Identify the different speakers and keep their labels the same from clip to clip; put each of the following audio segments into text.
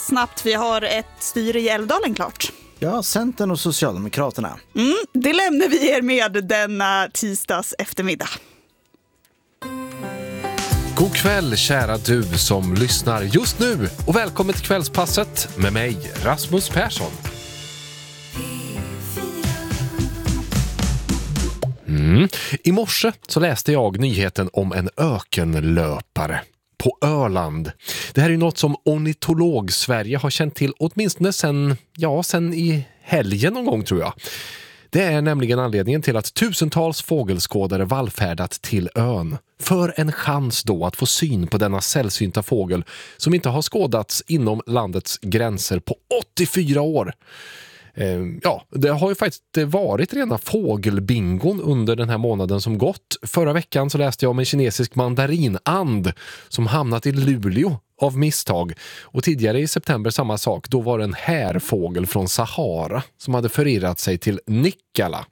Speaker 1: Snabbt, vi har ett styre i Älvdalen klart.
Speaker 2: Ja, Centern och Socialdemokraterna.
Speaker 1: Det lämnar vi er med denna tisdags eftermiddag.
Speaker 3: God kväll kära du som lyssnar just nu och välkommen till kvällspasset med mig, Rasmus Persson. I morse så läste jag nyheten om en ökenlöpare på Öland. Det här är något som Ornitolog-Sverige har känt till åtminstone sen i helgen någon gång tror jag. Det är nämligen anledningen till att tusentals fågelskådare vallfärdat till ön. För en chans då att få syn på denna sällsynta fågel som inte har skådats inom landets gränser på 84 år. Det har ju faktiskt varit rena fågelbingon under den här månaden som gått. Förra veckan så läste jag om en kinesisk mandarinand som hamnat i Luleå av misstag. Och tidigare i september samma sak, då var det en härfågel från Sahara som hade förirrat sig till Nikkala.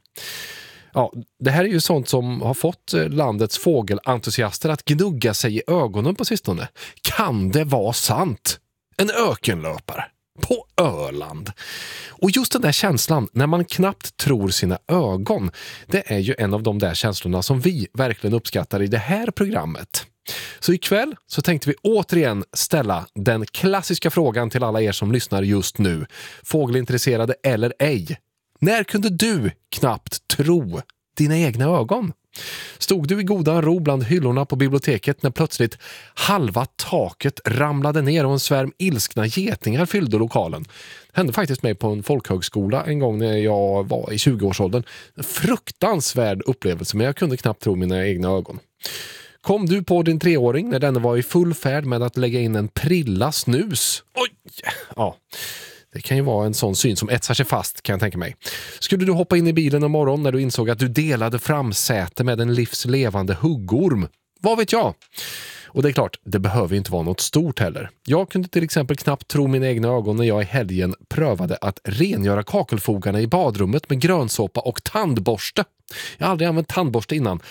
Speaker 3: Ja, det här är ju sånt som har fått landets fågelentusiaster att gnugga sig i ögonen på sistone. Kan det vara sant? En ökenlöpare på Öland. Och just den där känslan när man knappt tror sina ögon, det är ju en av de där känslorna som vi verkligen uppskattar i det här programmet. Så ikväll så tänkte vi återigen ställa den klassiska frågan till alla er som lyssnar just nu. Fågelintresserade eller ej. När kunde du knappt tro dina egna ögon? Stod du i goda ro bland hyllorna på biblioteket när plötsligt halva taket ramlade ner och en svärm ilskna getingar fyllde lokalen? Det hände faktiskt mig på en folkhögskola en gång när jag var i 20-årsåldern. En fruktansvärd upplevelse, men jag kunde knappt tro mina egna ögon. Kom du på din 3-åring när den var i full färd med att lägga in en prilla snus? Oj! Ja, det kan ju vara en sån syn som etsar sig fast, kan jag tänka mig. Skulle du hoppa in i bilen en morgon när du insåg att du delade framsäte med en livslevande huggorm? Vad vet jag? Och det är klart, det behöver inte vara något stort heller. Jag kunde till exempel knappt tro mina egna ögon när jag i helgen prövade att rengöra kakelfogarna i badrummet med grönsåpa och tandborste. Jag har aldrig använt tandborste innan.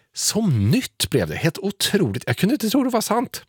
Speaker 3: Som nytt blev det, helt otroligt. Jag kunde inte tro det var sant.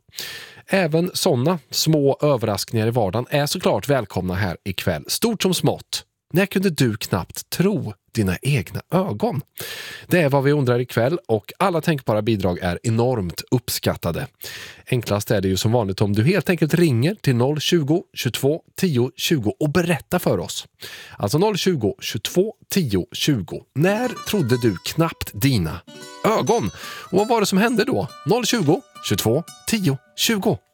Speaker 3: Även sådana små överraskningar i vardagen är såklart välkomna här ikväll. Stort som smått. När kunde du knappt tro dina egna ögon? Det är vad vi undrar ikväll och alla tänkbara bidrag är enormt uppskattade. Enklast är det ju som vanligt om du helt enkelt ringer till 020 22 10 20 och berättar för oss. Alltså 020 22 10 20. När trodde du knappt dina ögon? Och vad var det som hände då? 020 22 10 20.